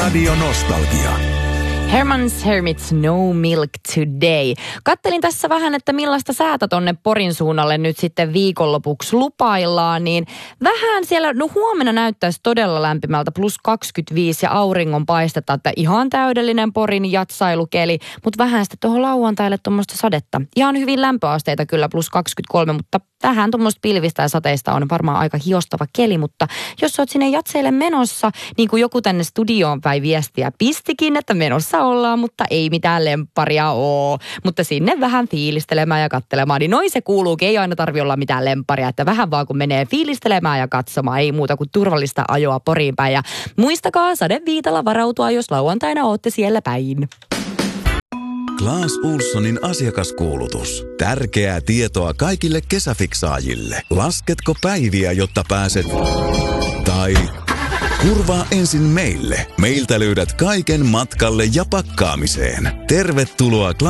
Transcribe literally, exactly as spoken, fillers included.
Radio Nostalgia. Herman's Hermits, No Milk Today. Kattelin tässä vähän, että millaista säätä tonne Porin suunnalle nyt sitten viikonlopuksi lupaillaan, niin vähän siellä, no huomenna näyttäisi todella lämpimältä, plus kaksikymmentäviisi ja auringon paistetta, että ihan täydellinen Porin jatsailukeli, mutta vähän sitten tuohon lauantaille tuommoista sadetta. Ihan hyvin lämpöasteita kyllä, plus kaksikymmentäkolme, mutta vähän tuommoista pilvistä ja sateista on varmaan aika hiostava keli, mutta jos oot sinne jatseille menossa, niin kuin joku tänne studioon päin viestiä pistikin, että menossa ollaan, mutta ei mitään lempparia oo. Mutta sinne vähän fiilistelemään ja katselemaan, niin noin se kuuluukin, ei aina tarvi olla mitään lempparia, että vähän vaan kun menee fiilistelemään ja katsomaan, ei muuta kuin turvallista ajoa Poriin päin. Ja muistakaa sadeviitalla varautua, jos lauantaina ootte siellä päin. Claes Ohlsonin asiakaskuulutus. Tärkeää tietoa kaikille kesäfiksaajille. Lasketko päiviä, jotta pääset... Tai... Kurvaa ensin meille. Meiltä löydät kaiken matkalle ja pakkaamiseen. Tervetuloa